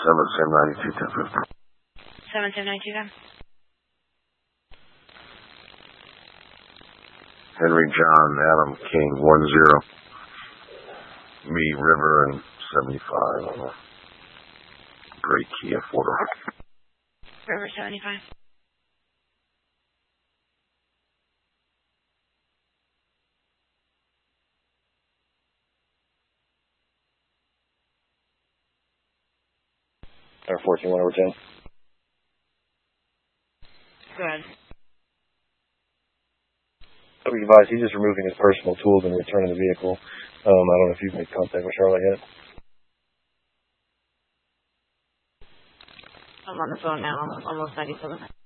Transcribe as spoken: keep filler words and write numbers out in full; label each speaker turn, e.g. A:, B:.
A: seven seven nine two ten fifty.
B: seven seven nine two ten.
A: Henry John Adam King one zero. Me River and seventy-five on a gray Kia Forder.
B: River seventy-five.
C: Air fourteen one over ten.
B: Good.
C: So we advise he's just removing his personal tools and returning the vehicle. Um, I don't know if you've made contact with Charlotte yet.
B: I'm on the phone now. I'm almost ninety-seven.